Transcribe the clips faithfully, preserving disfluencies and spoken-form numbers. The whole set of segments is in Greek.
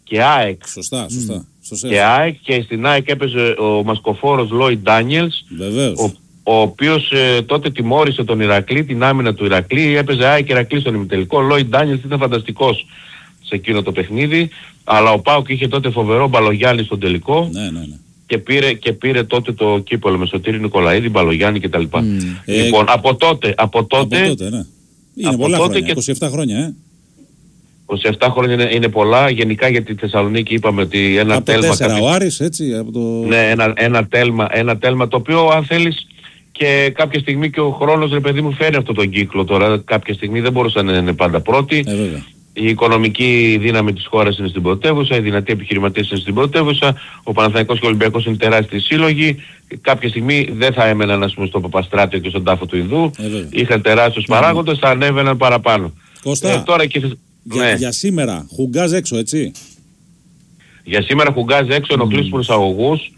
και ΑΕΚ. Σωστά, σωστά. Mm. Και ΑΕΚ, και στην ΑΕΚ έπαιζε ο μασκοφόρος Λόιντ Ντάνιελς. Βεβαίως. Ο, ο οποίος ε, τότε τιμώρησε τον Ηρακλή, την άμυνα του Ηρακλή. Έπαιζε ΑΕΚ Ηρακλή στον ημιτελικό. Ο Λόιντ Ντάνιελς ήταν φανταστικός σε εκείνο το παιχνίδι. Αλλά ο ΠΑΟΚ είχε τότε φοβερό Μπαλογιάννη στον τελικό. Ναι, ναι, ναι. Και πήρε, και πήρε τότε το κύπελλο με Σωτήρη Νικολαίδη, Μπαλογιάννη κτλ. Mm. Ε, λοιπόν, από τότε, από τότε, από τότε ναι. Είναι πολλά χρόνια, και... είκοσι επτά χρόνια, ε. είκοσι επτά χρόνια είναι, είναι πολλά. Γενικά για τη Θεσσαλονίκη είπαμε ότι ένα από τέλμα... Από το τέσσερα ο Άρης, έτσι, από το... Ναι, ένα, ένα, τέλμα, ένα τέλμα το οποίο αν θέλεις και κάποια στιγμή και ο χρόνος, ρε παιδί μου, φέρει αυτό τον κύκλο τώρα. Κάποια στιγμή δεν μπορούσαν να είναι πάντα πρώτοι. Ε, βέβαια. Η οικονομική δύναμη της χώρας είναι στην πρωτεύουσα, οι δυνατοί επιχειρηματίες είναι στην πρωτεύουσα, ο Παναθηναϊκός και ο Ολυμπιακός είναι τεράστιοι σύλλογοι. Κάποια στιγμή δεν θα έμεναν, ας πούμε, στο Παπαστράτιο και στον τάφο του Ινδού. Ε, είχαν τεράστιους mm. παράγοντες, θα ανέβαιναν παραπάνω. Κώστα, ε, τώρα και... για, ναι. για σήμερα Χουγκάζ έξω, έτσι. Για σήμερα Χουγκάζ έξω, ενοχλείς mm. προσαγωγούς.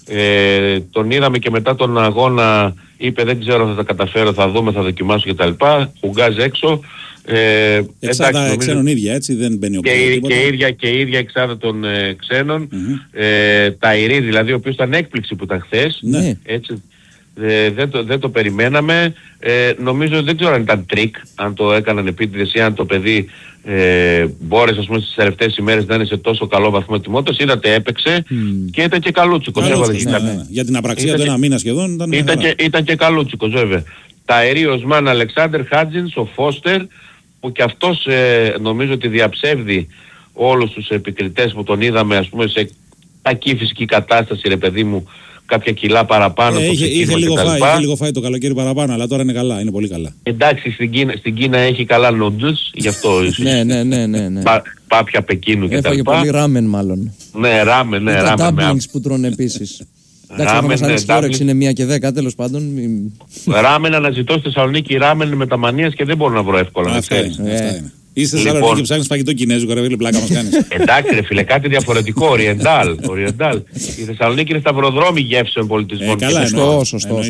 Ε, τον είδαμε και μετά τον αγώνα, είπε δεν ξέρω θα τα καταφέρω, θα δούμε, θα δοκιμάσω κτλ. Χουγκάζ έξω. Ε, εξάδα εντάξει, ξένων ίδια, έτσι, δεν μπαίνει ο και, και, και, ίδια, και ίδια εξάδα των ε, ξένων. Mm-hmm. Ε, τα Ηρή δηλαδή, ο οποίος ήταν έκπληξη που ήταν χθες. Ναι. Έτσι, ε, δεν, το, δεν το περιμέναμε. Ε, νομίζω δεν ξέρω αν ήταν τρίκ, αν το έκαναν επίτηδες ή αν το παιδί ε, μπόρεσε, ας πούμε, στις τελευταίες ημέρες να είναι σε τόσο καλό βαθμό ετοιμότητας. Είδατε, έπαιξε mm. και ήταν και καλούτσικος. Καλούτσικος, ναι, ναι, ναι. Για την απραξία του ένα μήνα σχεδόν ήταν, ήταν, και, ήταν και καλούτσικος βέβαια. Τα Αιρή, ο Οσμάν Αλεξάνδερ, Χάτζινς, ο Φώστερ, που και αυτός ε, νομίζω ότι διαψεύδει όλους τους επικριτές που τον είδαμε, ας πούμε, σε κακή φυσική κατάσταση, ρε παιδί μου, κάποια κιλά παραπάνω. Ε, είχε, είχε, λίγο φάει, είχε λίγο φάει το καλοκαίρι παραπάνω, αλλά τώρα είναι καλά, είναι πολύ καλά. Εντάξει, στην Κίνα, στην Κίνα έχει καλά νούντλς, γι' αυτό ναι, ναι, ναι, ναι, ναι. Πά, πάπια Πεκίνου κτλ. Έφαγε πολύ ράμεν μάλλον. Ναι, ράμεν, ναι, ράμεν. Τα ντάμπλινγκς που τρώνε επίσης. Εντάξει, θα μας ανοίξει η όρεξη, είναι μία και δέκα, τέλος πάντων. Ράμεν αναζητώ στη Θεσσαλονίκη, ράμεν με τα μανίας και δεν μπορώ να βρω εύκολα. Αυτά είναι. Είσαι στη Θεσσαλονίκη και ψάχνεις φαγητό κινέζικο, ρε φίλε, πλάκα μας κάνεις. Εντάξει ρε φίλε, κάτι διαφορετικό, οριεντάλ. Η Θεσσαλονίκη είναι σταυροδρόμι γεύσεων πολιτισμών. Καλά, σωστό, σωστό.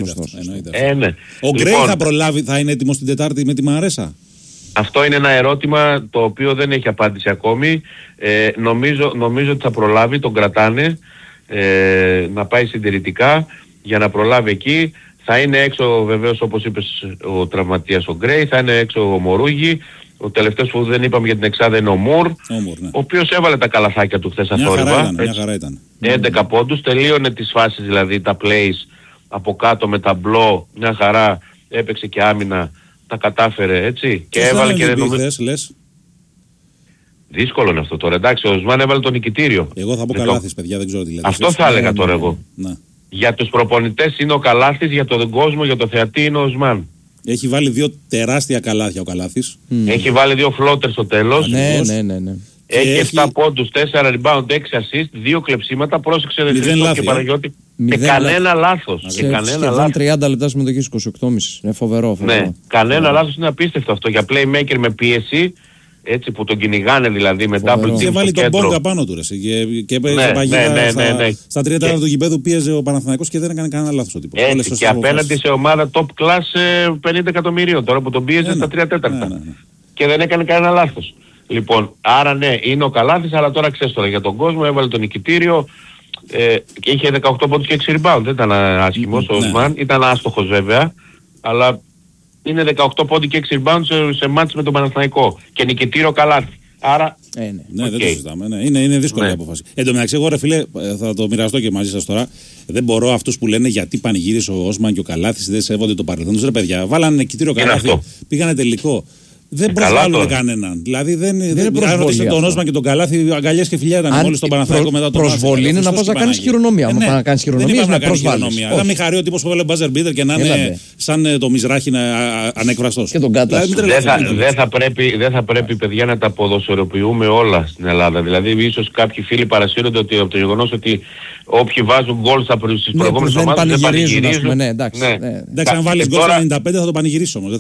Ο Γκρέι θα προλάβει, θα είναι έτοιμος την Τετάρτη με τη Μαρέσα? Αυτό είναι ένα ερώτημα το οποίο δεν έχει απάντηση ακόμη. Νομίζω ότι θα προλάβει, τον κρατάνε. Ε, να πάει συντηρητικά για να προλάβει εκεί. Θα είναι έξω βεβαίως, όπως είπες, ο τραυματίας ο Γκρέι, θα είναι έξω ο Μορούγι. Ο τελευταίος που δεν είπαμε για την εξάδα είναι ο Μουρ, ο, Μουρ, ναι. ο οποίος έβαλε τα καλαθάκια του χθες αθόρυβα. Μια χαρά ήταν. έντεκα πόντους, τελείωνε τις φάσεις, δηλαδή τα plays από κάτω με ταμπλό, μια χαρά, έπαιξε και άμυνα, τα κατάφερε, έτσι. Και έβαλε και δεν λες. Δύσκολο είναι αυτό τώρα. Εντάξει, ο Οσμάν έβαλε το νικητήριο. Εγώ θα πω Καλάθης, παιδιά, δεν ξέρω τι λέτε. Αυτό θα έλεγα τώρα εγώ. Να. Για τους προπονητές είναι ο Καλάθης, για τον κόσμο, για το θεατή είναι ο Οσμάν. Έχει βάλει δύο τεράστια καλάθια ο Καλάθης. Mm. Έχει βάλει δύο φλότερ στο τέλος. Ναι, ναι, ναι, ναι. Έχει επτά πόντους, τέσσερα rebound, έξι assist, δύο κλεψίματα, πρόσεξε δεν Χριστό και Παναγιώτη. Και κανένα λάθος. Και κανένα λάθος. τριάντα λεπτά συμμετοχής, είκοσι οκτώ κόμμα πέντε. Είναι φοβερό, φοβερό. Ναι, κανένα λάθος, είναι απίστευτο αυτό. Για playmaker με πίεση, έτσι που τον κυνηγάνε δηλαδή με double team. Και βάλει τον Μπόγκα πάνω του, ρε. Και, και ναι, παγίδα, ναι, ναι, ναι, ναι. Στα, στα τρία τέταρτα του γηπέδου πίεζε ο Παναθηναϊκός και δεν έκανε κανένα λάθος ο τύπος. Έτσι, και απέναντι σε ομάδα top class πενήντα εκατομμυρίων τώρα που τον πίεζε ναι, στα τρία τέταρτα. Ναι, ναι, ναι. Και δεν έκανε κανένα λάθος. Λοιπόν, άρα ναι, είναι ο Καλάθης, αλλά τώρα ξέρεις τώρα για τον κόσμο, έβαλε το νικητήριο ε, και είχε δεκαοκτώ πόντους και έξι rebound. Δεν ήταν άσχημος ο Οσμάν, ναι. Ήταν άστοχος βέβαια, αλλά είναι δεκαοκτώ πόντοι και έξι rebound σε, σε μάτς με τον Παναθηναϊκό και νικητήριο Καλάθη. Άρα, ε, ναι, ναι okay. Δεν το συζητάμε. Ναι. Είναι, είναι δύσκολη η ναι. απόφαση. Εν τω μεταξύ, εγώ ρε φίλε, θα το μοιραστώ και μαζί σας τώρα. Δεν μπορώ αυτούς που λένε γιατί πανηγύρισε ο Όσμαν και ο Καλάθης δεν σέβονται το παρελθόν τους. Ρε παιδιά, βάλανε νικητήριο Καλάθη, πήγανε τελικό. Δεν προσβάλλουν κανέναν. Δηλαδή δεν, δεν, δεν ρώτησε τον Όσμαν και τον Καλάθη, αγκαλιές και φιλιά ήταν μόλις στον Παναθηναϊκό μετά το προσβολή είναι να πας να κάνεις χειρονομία. Αν να κάνεις χειρονομία, να προσβάλλεις. Θα μην χαρεί ο τύπος που έβαλε μπάζερ μπίτερ και να είναι σαν το Μιζράχι ανεκφραστός. Και τον Κάτας. Δεν θα πρέπει, παιδιά, να τα ποδοσφαιροποιούμε όλα στην Ελλάδα. Δηλαδή, ίσως κάποιοι φίλοι παρασύρονται ότι από το γεγονός ότι όποιοι βάζουν γκολ στις προηγούμενες ομάδες δεν πανηγυρίζουν. Ναι, εντάξει. Αν βάλεις γκολ στο ενενήντα πέντε θα το πανηγυρίσεις όμως.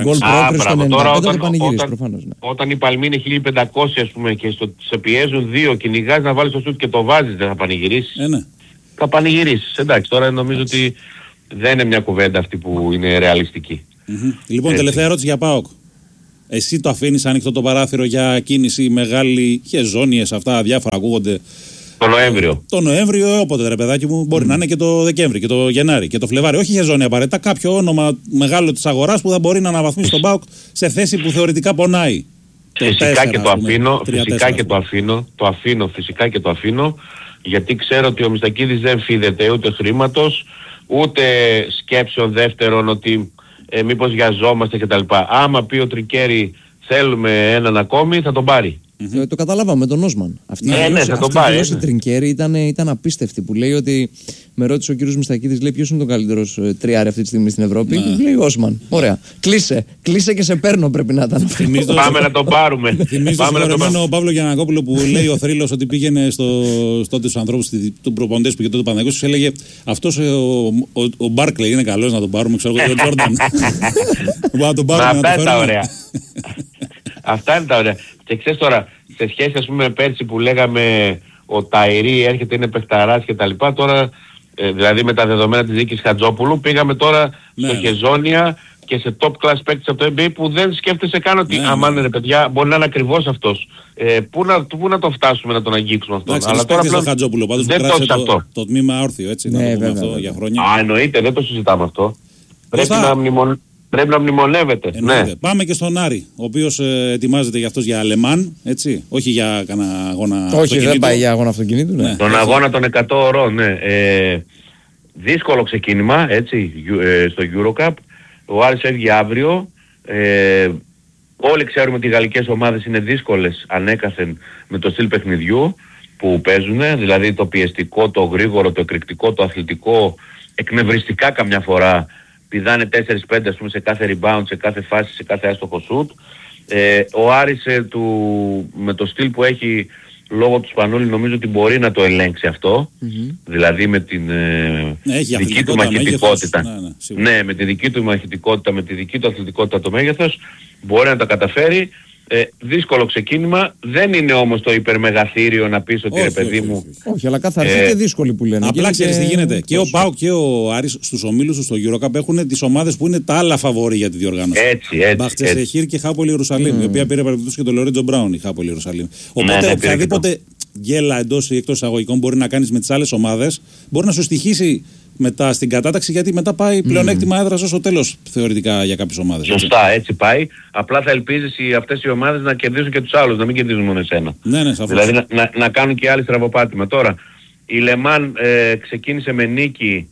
Όταν, όταν η παλμή είναι χίλια πεντακόσια ας πούμε και στο, σε πιέζουν δύο, κυνηγάς να βάλεις το σούτ και το βάζεις, δεν θα πανηγυρίσεις. Ε, ναι. Θα πανηγυρίσεις. Εντάξει, τώρα νομίζω ότι δεν είναι μια κουβέντα αυτή που είναι ρεαλιστική. Mm-hmm. Λοιπόν, έτσι. Τελευταία ερώτηση για ΠΑΟΚ. Εσύ το αφήνεις ανοιχτό το παράθυρο για κίνηση μεγάλη, χεζόνιες, αυτά διάφορα ακούγονται. Το Νοέμβριο. Το Νοέμβριο, όποτε ρε παιδάκι μου, μπορεί mm. να είναι και το Δεκέμβρη και το Γενάρη και το Φλεβάρι. Όχι χεζόνια απαραίτητα, κάποιο όνομα μεγάλο της αγοράς που θα μπορεί να αναβαθμίσει τον ΠΑΟΚ σε θέση που θεωρητικά πονάει. Φυσικά τέσσερα, και το αφήνω, φυσικά και το αφήνω, το αφήνω, φυσικά και το αφήνω, γιατί ξέρω ότι ο Μιστακίδης δεν φίδεται ούτε χρήματος, ούτε σκέψεων δεύτερων ότι ε, μήπως βιαζόμαστε κτλ. Άμα πει ο Τρικέρι θέλουμε έναν ακόμη, θα τον πάρει. Mm-hmm. Το, το καταλάβαμε με τον Όσμαν. Αυτή ναι, η ναι, θα τον πάρει. Η Τρικέρι ήταν, ήταν απίστευτη, που λέει ότι με ρώτησε ο κύριος Μιστακίδης, λέει ποιος είναι το καλύτερος ε, τριάρι αυτή τη στιγμή στην Ευρώπη. Ναι. Και λέει Όσμαν. Ωραία. Κλείσε. Κλείσε και σε παίρνω, πρέπει να ήταν. Πάμε να τον πάρουμε. Θυμίζω το συγχωρεμένο Παύλο Γιαννακόπουλο που λέει ο θρύλος ότι πήγαινε στο, τότε στους ανθρώπους του προπονητές που είχε τότε Παναθηναϊκός, τους έλεγε αυτός ο, ο, ο, ο Μπάρκλεϊ είναι καλός να τον πάρουμε, ξέρω εγώ, ο Τζόρνταν. Να τον πάρουμε να τον φέρουμε. Αυτά είναι τα ωραία. Και ξέρεις τώρα, σε σχέση ας πούμε με πέρσι που λέγαμε ο Ταϊρή έρχεται, είναι παιχταράς και τα λοιπά, τώρα ε, δηλαδή με τα δεδομένα της δίκης Χατζόπουλου πήγαμε τώρα ναι, στο ναι. Χεζόνια και σε top class παίκτης από το N B A που δεν σκέφτεσαι καν ότι ναι, αμάν ναι. ρε παιδιά μπορεί να είναι ακριβώς αυτός. Ε, πού, να, πού να το φτάσουμε να τον αγγίξουμε αυτό. Αλλά τώρα πλέον Χατζόπουλο, πάντως δεν το, το, αυτό. το τμήμα όρθιο έτσι, ναι, να το πούμε βέβαια, αυτό βέβαια. Για χρόνια. Α, εννοείται, δεν το συζητάμε αυτό. Πρέπει να μνημον... Πρέπει να μνημονεύεται. Ναι. Πάμε και στον Άρη, ο οποίος ε, ετοιμάζεται για αυτός για Αλεμάν, έτσι. Όχι για κανένα αγώνα. Όχι, δεν πάει για αγώνα αυτοκινήτου. Ναι. Τον αγώνα των εκατό ωρών, ναι. Ε, δύσκολο ξεκίνημα, έτσι, ε, στο Eurocup. Ο Άρης έβγε αύριο. Ε, όλοι ξέρουμε ότι οι γαλλικές ομάδες είναι δύσκολες ανέκαθεν με το στυλ παιχνιδιού που παίζουν. Δηλαδή το πιεστικό, το γρήγορο, το εκρηκτικό, το αθλητικό, εκνευριστικά καμιά φορά. Πηδάνε τέσσερα πέντε ας πούμε σε κάθε rebound, σε κάθε φάση, σε κάθε άστοχο shoot. Ε, ο Άρης ε, του, με το στυλ που έχει λόγω του Σπανούλη νομίζω ότι μπορεί να το ελέγξει αυτό. Mm-hmm. Δηλαδή με την ε, δική του μαχητικότητα. Ναι, ναι, ναι, με τη δική του μαχητικότητα, με τη δική του αθλητικότητα το μέγεθος μπορεί να τα καταφέρει. Ε, δύσκολο ξεκίνημα, δεν είναι όμως το υπερμεγαθύριο να πεις ότι όχι, ρε παιδί όχι, μου. Όχι, όχι. όχι αλλά καθαρά ε, και δύσκολη που λένε. Απλά ξέρεις τι γίνεται. Και ο ΠΑΟΚ και ο Άρης στους ομίλους του στο Eurocup έχουν τις ομάδες που είναι τα άλλα φαβορί για τη διοργάνωση. Έτσι, έτσι. Μπαχτσεσεχήρ και Χάπολη Ιερουσαλήμ, mm. η οποία πήρε παραδείγματος και τον Λορέντζο Μπράουν η Χάπολη Ιερουσαλήμ. Οπότε ναι, ναι, οποιαδήποτε γκέλα εντός ή εκτός εισαγωγικών μπορεί να κάνεις με τις άλλες ομάδες μπορεί να σου στοιχήσει μετά στην κατάταξη, γιατί μετά πάει πλεονέκτημα έδρας ως το τέλος θεωρητικά για κάποιες ομάδες. Σωστά, έτσι, έτσι πάει. Απλά θα ελπίζεις οι, αυτές οι ομάδες να κερδίζουν και τους άλλους, να μην κερδίζουν μόνο εσένα. Ναι, ναι, σαφώς. Δηλαδή να, να, να κάνουν και άλλοι στραβοπάτημα. Τώρα, η Λεμάν ε, ξεκίνησε με νίκη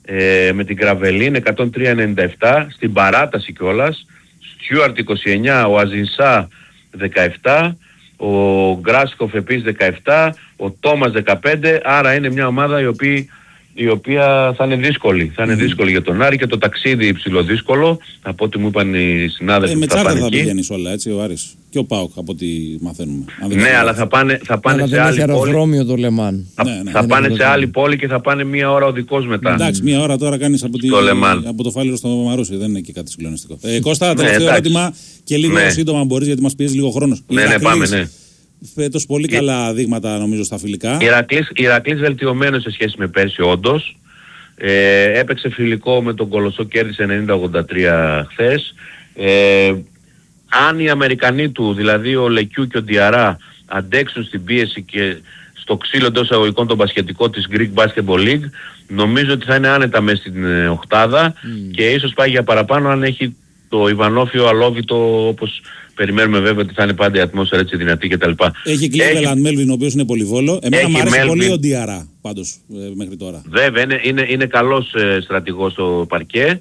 ε, με την Κραβελίν εκατόν τρία ενενήντα επτά, στην παράταση κιόλας. Στιούαρτ είκοσι εννιά, ο Αζινσά δεκαεπτά, ο Γκράσκοφ επίσης δεκαεπτά, ο Τόμας δεκαπέντε, άρα είναι μια ομάδα η οποία η οποία θα είναι δύσκολη. Θα είναι mm. δύσκολη για τον Άρη και το ταξίδι υψηλοδύσκολο, από ό,τι μου είπαν οι συνάδελφοι ε, που θα πάνε εκεί. Με τσάρτα θα πηγαίνεις όλα, έτσι, ο Άρης. Και ο ΠΑΟΚ, από ό,τι μαθαίνουμε. Ναι, αλλά θα πάνε, θα πάνε αλλά σε άλλη πόλη. αεροδρόμιο το Λεμάν. Θα, ναι, ναι. θα πάνε σε άλλη πόλη και θα πάνε μία ώρα οδικός μετά. Εντάξει, μία ώρα τώρα κάνεις από, τη, από το Φάληρο στο Μαρούσι. Δεν είναι και κάτι συγκλονιστικό. Ε, Κώστα, τελευταίο ναι, ερώτημα και λίγο ναι. σύντομα μπορείς, γιατί μας πιέζει λίγο χρόνος. Ναι, ναι, πάμε, ναι. Φέτος πολύ καλά δείγματα νομίζω στα φιλικά. Ηρακλής βελτιωμένος σε σχέση με πέρσι όντως. Ε, έπαιξε φιλικό με τον Κολοσσό, κέρδισε ενενήντα ογδόντα τρία χθες. Ε, αν οι Αμερικανοί του, δηλαδή ο Λεκιού και ο Ντιαρά, αντέξουν στην πίεση και στο ξύλο εντός εισαγωγικών τον μπασκετικό της Greek Basketball League, νομίζω ότι θα είναι άνετα μέσα στην ε, οχτάδα mm. και ίσως πάει για παραπάνω αν έχει το Ιβανόφιο αλόβητο, όπως περιμένουμε βέβαια ότι θα είναι πάντα η ατμόσφαιρα έτσι δυνατή κτλ. Έχει Cleveland Μέλβιν ο οποίος είναι πολυβόλο. Εμένα μου αρέσει Melvin. πολύ ο Ντιαρά πάντως ε, μέχρι τώρα. Βέβαια είναι, είναι, είναι καλός ε, στρατηγός στο παρκέ.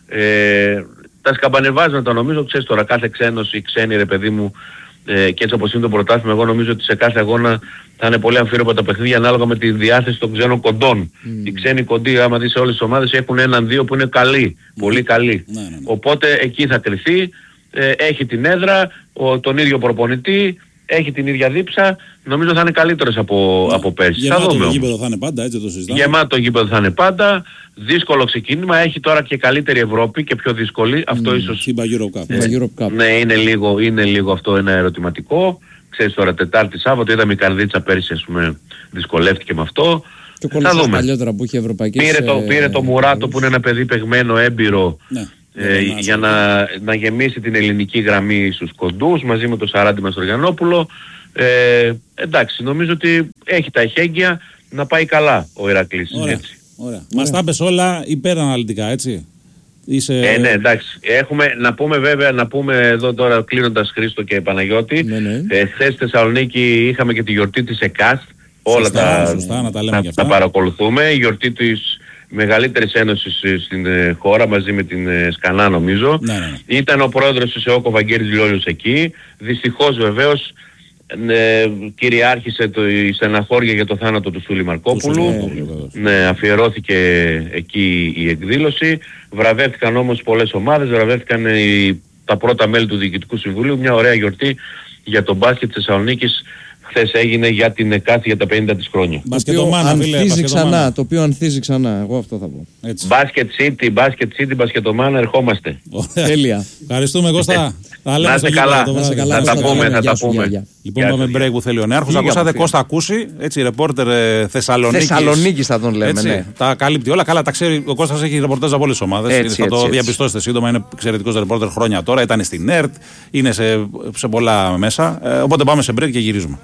Ε, τα σκαμπανεβάζματα νομίζω, ξέρεις τώρα, κάθε ξένος ή ξένοι ρε παιδί μου ε, και έτσι όπως είναι το πρωτάθλημα, εγώ νομίζω ότι σε κάθε αγώνα θα είναι πολύ αμφίροπα τα παιχνίδια ανάλογα με τη διάθεση των ξένων κοντών. Mm. Οι ξένοι κοντοί, άμα δεις σε όλες τις ομάδες, έχουν έναν-δύο που είναι καλοί, mm. πολύ καλοί. Mm. Mm. Οπότε εκεί θα κρυθεί. Ε, έχει την έδρα, ο, τον ίδιο προπονητή, έχει την ίδια δίψα, νομίζω θα είναι καλύτερος από, ναι, από πέρσι. Γεμάτο το γήπεδο θα είναι πάντα, έτσι το συζητάμε. Γεμάτο το γήπεδο θα είναι πάντα, δύσκολο ξεκίνημα, έχει τώρα και καλύτερη Ευρώπη και πιο δύσκολη, αυτό mm, ίσως... Eurocup. Ε, Eurocup. Ναι, είναι λίγο, είναι λίγο αυτό ένα ερωτηματικό. Ξέρεις τώρα, Τετάρτη Σάββατο, είδαμε η Καρδίτσα πέρσι, ας πούμε, δυσκολεύτηκε με αυτό. Και ο Κολοσσός παλιότερα που είχε ευρωπαϊκές... Πήρε το, πήρε το Μουράτο που είναι ένα παιδί παιγμένο, έμπειρο. Ναι. ε, για να, να γεμίσει την ελληνική γραμμή στους κοντούς μαζί με τον Σαράντη Μαστρογιαννόπουλο. Ε, εντάξει, νομίζω ότι έχει τα εχέγγυα να πάει καλά ο Ηρακλής. Ωραία. Ωραία. Μας τα πες όλα υπεραναλυτικά, έτσι. Είσαι... Ε, ναι, εντάξει. Έχουμε, να πούμε βέβαια, να πούμε εδώ τώρα κλείνοντας Χρήστο και Παναγιώτη, ναι, ναι. Ε, χθες στη Θεσσαλονίκη είχαμε και τη γιορτή της ΕΚΑΣΤ. Όλα σωστά, τα, σωστά, να τα, λέμε να, τα παρακολουθούμε. Η γιορτή της μεγαλύτερης ένωσης στην ε, χώρα μαζί με την ε, Σκανά νομίζω. Ναι, ναι. Ήταν ο πρόεδρος της ΕΟΚ ο Βαγγέλης Λιόλιος εκεί. Δυστυχώς βεβαίως ε, κυριάρχησε το, η στεναχώρια για το θάνατο του Σούλη Μαρκόπουλου. Ναι, αφιερώθηκε εκεί η εκδήλωση. Βραβεύτηκαν όμως πολλές ομάδες, βραβεύτηκαν οι, τα πρώτα μέλη του Διοικητικού Συμβουλίου. Μια ωραία γιορτή για τον μπάσκετ της Θεσσαλονίκης χθες έγινε για την ΕΚΑΘ για τα πενήντα της χρόνια. Μπασκετομάνα, ανθίζει ξανά, το οποίο ανθίζει ξανά, εγώ αυτό θα πω. Μπάσκετ City, Μπάσκετ City, μπασκετομάνα, ερχόμαστε. Τέλεια. Ευχαριστούμε Κώστα. Να είστε καλά, θα τα πούμε, θα τα πούμε. Λοιπόν, πάμε break που θέλει ο Νέαρχος. Ακούσατε Κώστα Ακούση, έτσι, ρεπόρτερ Θεσσαλονίκης. Θεσσαλονίκης θα τον λέμε, ναι. Τα καλύπτει όλα. Καλά, τα ξέρει. Ο Κώστας έχει ρεπορτάζ από όλες τις ομάδες. Θα το διαπιστώσετε σύντομα. Είναι εξαιρετικός ρεπόρτερ χρόνια τώρα. Ήταν στην ΕΡΤ, είναι σε πολλά μέσα. Οπότε πάμε σε break και γυρίζουμε.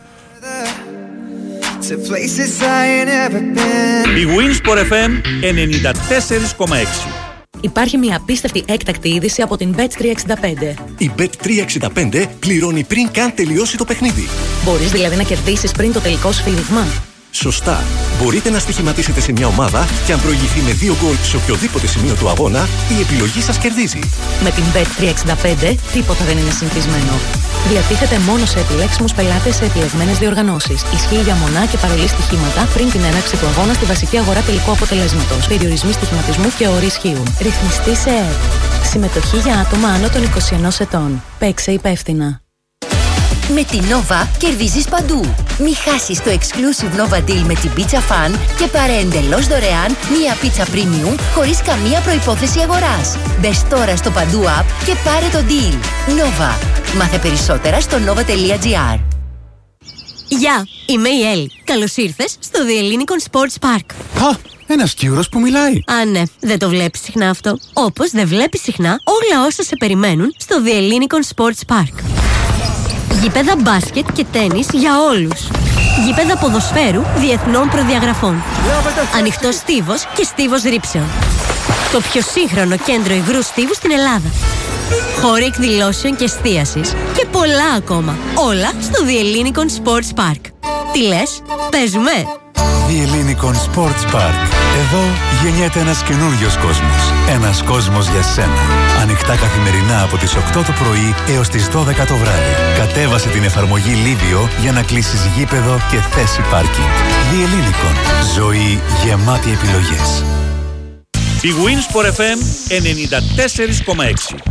Η Winsport εφ εμ ενενήντα τέσσερα κόμμα έξι. Υπάρχει μια απίστευτη έκτακτη είδηση από την μπετ τριακόσια εξήντα πέντε. Η μπετ τριακόσια εξήντα πέντε πληρώνει πριν καν τελειώσει το παιχνίδι. Μπορείς δηλαδή να κερδίσεις πριν το τελικό σφύριγμα. Σωστά. Μπορείτε να στοιχηματίσετε σε μια ομάδα και αν προηγηθεί με δύο γκολ σε οποιοδήποτε σημείο του αγώνα, η επιλογή σας κερδίζει. Με την μπετ τριακόσια εξήντα πέντε τίποτα δεν είναι συνηθισμένο. Διατίθεται μόνο σε επιλέξιμους πελάτες σε επιλεγμένες διοργανώσεις. Ισχύει για μονά και παρολί στοιχήματα πριν την έναρξη του αγώνα στη βασική αγορά τελικού αποτελέσματος. Περιορισμοί στοιχηματισμού και όροι ισχύουν. Ρυθμιστή σε ΕΕΠ. Συμμετοχή για άτομα άνω των είκοσι ενός ετών. Παίξε υπεύθυνα. Με την Nova κερδίζεις παντού. Μη χάσεις το exclusive Nova Deal με την Pizza Fan και πάρε εντελώς δωρεάν μία πίτσα premium χωρίς καμία προϋπόθεση αγοράς. Μπες τώρα στο Παντού app και πάρε το deal. Nova. Μάθε περισσότερα στο nova τελεία gr. Γεια, είμαι η Έλλη. Καλώς ήρθες στο The Ellinikon Sports Park. Α, ένας Κύρος που μιλάει. Α, ναι, δεν το βλέπεις συχνά αυτό. Όπως δεν βλέπεις συχνά όλα όσα σε περιμένουν στο The Ellinikon Sports Park. Γήπεδα μπάσκετ και τένις για όλους. Γήπεδα ποδοσφαίρου διεθνών προδιαγραφών. Ανοιχτός στίβος και στίβος ρήψεων. Το πιο σύγχρονο κέντρο υγρού στίβου στην Ελλάδα. Χώροι εκδηλώσεων και εστίασης. Και πολλά ακόμα. Όλα στο The Ellinikon Sports Park. Τι λες, παίζουμε? The Ellinikon Sports Park. Εδώ γεννιέται ένας καινούριος κόσμος. Ένας κόσμος για σένα. Ανοιχτά καθημερινά από τις οκτώ το πρωί έως τις δώδεκα το βράδυ. Κατέβασε την εφαρμογή Livio για να κλείσεις γήπεδο και θέση πάρκινγκ. The Ellinikon. Ζωή γεμάτη επιλογές. Η Winsport εφ εμ ενενήντα τέσσερα κόμμα έξι.